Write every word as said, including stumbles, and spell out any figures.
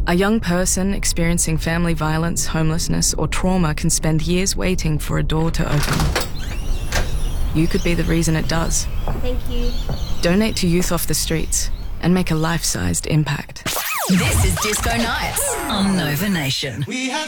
A young person experiencing family violence, homelessness, or trauma can spend years waiting for a door to open. You could be the reason it does. Thank you. Donate to Youth Off the Streets and make a life-sized impact. This is Disco Nights on Nova Nation.